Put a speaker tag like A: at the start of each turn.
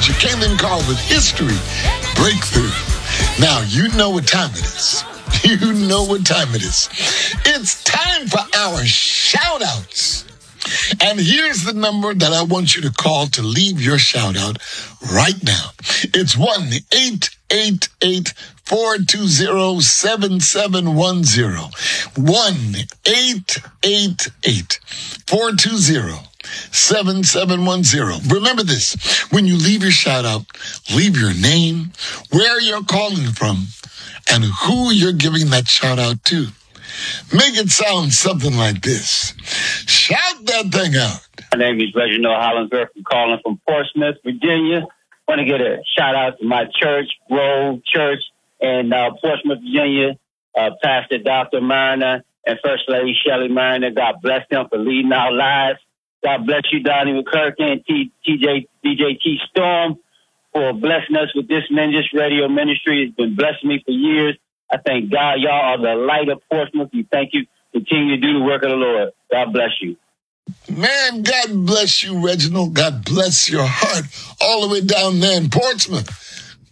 A: what you came in called with history breakthrough. Now, you know what time it is. You know what time it is. It's time for our shout-outs. And here's the number that I want you to call to leave your shout-out right now. It's 1-888-420-7710. 1-888-420-7710. Remember this. When you leave your shout-out, leave your name, where you're calling from, and who you're giving that shout-out to. Make it sound something like this. Shout that thing out.
B: My name is Reginald Hollingsworth. I'm calling from Portsmouth, Virginia. Want to get a shout out to my church, Grove Church, in Portsmouth, Virginia. Pastor Dr. Mariner and First Lady Shelley Mariner. God bless them for leading our lives. God bless you, Donnie McClurkin and DJ T Storm, for blessing us with this radio ministry. It's been blessing me for years. I thank God. Y'all are the light of Portsmouth. We thank you. Continue to do the work of the Lord. God bless you.
A: Man, God bless you, Reginald. God bless your heart all the way down there in Portsmouth.